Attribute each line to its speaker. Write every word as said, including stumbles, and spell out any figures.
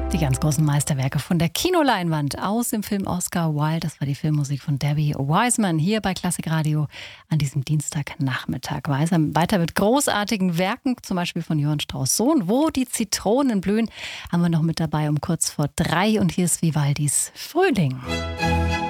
Speaker 1: Die ganz großen Meisterwerke von der Kinoleinwand aus dem Film Oscar Wilde. Das war die Filmmusik von Debbie Wiseman hier bei Klassik Radio an diesem Dienstagnachmittag. Weiter mit großartigen Werken, zum Beispiel von Johann Strauss Sohn. Wo die Zitronen blühen, haben wir noch mit dabei um kurz vor drei. Und hier ist Vivaldis Frühling.